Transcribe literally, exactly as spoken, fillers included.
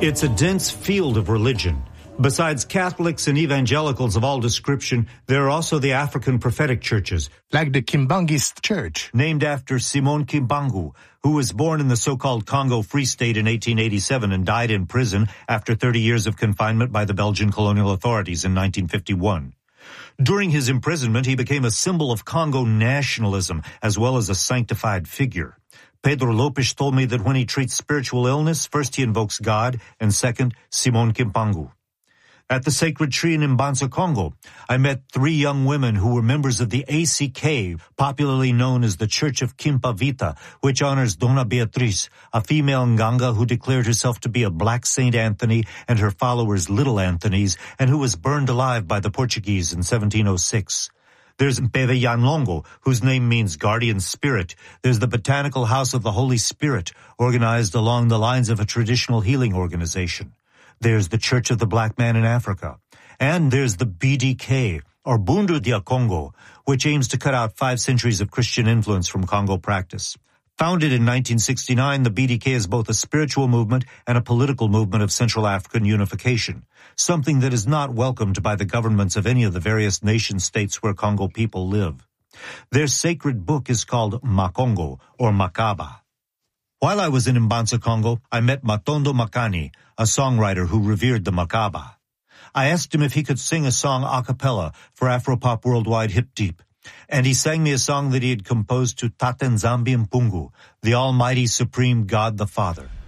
It's a dense field of religion. Besides Catholics and evangelicals of all description, there are also the African prophetic churches, like the Kimbangist Church, named after Simon Kimbangu, who was born in the so-called Congo Free State in eighteen eighty-seven and died in prison after thirty years of confinement by the Belgian colonial authorities in nineteen fifty-one. During his imprisonment, he became a symbol of Congo nationalism as well as a sanctified figure. Pedro Lopes told me that when he treats spiritual illness, first he invokes God, and second, Simon Kimbangu. At the Sacred Tree in Mbanza, Congo, I met three young women who were members of the A C K, popularly known as the Church of Kimpavita, which honors Dona Beatriz, a female Nganga who declared herself to be a black Saint Anthony and her followers Little Anthonys, and who was burned alive by the Portuguese in seventeen oh six. There's Mpeve Yanlongo, whose name means guardian spirit. There's the Botanical House of the Holy Spirit, organized along the lines of a traditional healing organization. There's the Church of the Black Man in Africa. And there's the B D K, or Bundu dia Congo, which aims to cut out five centuries of Christian influence from Congo practice. Founded in nineteen sixty-nine, the B D K is both a spiritual movement and a political movement of Central African unification, something that is not welcomed by the governments of any of the various nation-states where Congo people live. Their sacred book is called Makongo, or Makaba. While I was in Mbanza, Congo, I met Matondo Makani, a songwriter who revered the Makaba. I asked him if he could sing a song a cappella for Afropop Worldwide Hip Deep, and he sang me a song that he had composed to Tate Nzambi Mpungu, the Almighty Supreme God the Father.